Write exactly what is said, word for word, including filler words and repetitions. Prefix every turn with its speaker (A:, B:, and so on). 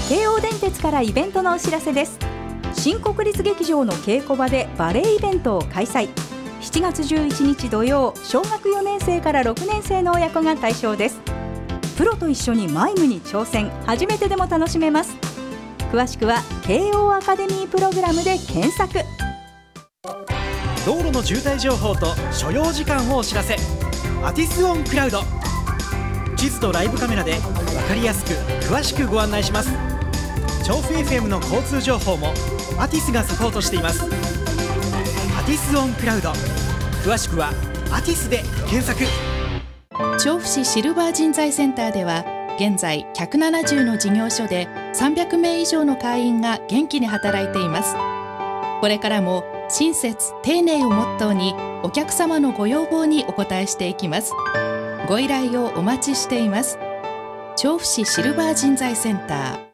A: 京王電鉄からイベントのお知らせです。新国立劇場の稽古場でバレエイベントを開催。しちがつじゅういちにち土曜、小学よねん生からろくねん生の親子が対象です。プロと一緒にマイムに挑戦、初めてでも楽しめます。詳しくは慶応アカデミープログラムで検索。
B: 道路の渋滞情報と所要時間をお知らせ。アティスオンクラウド。地図とライブカメラで分かりやすく詳しくご案内します。調布 エフエム の交通情報もアティスがサポートしています。アティスオンクラウド、詳しくはアティスで検索。
C: 調布市シルバー人材センターでは現在ひゃくななじゅうの事業所でさんびゃくめい以上の会員が元気に働いています。これからも親切丁寧をモットーにお客様のご要望にお応えしていきます。ご依頼をお待ちしています。調布市シルバー人材センター。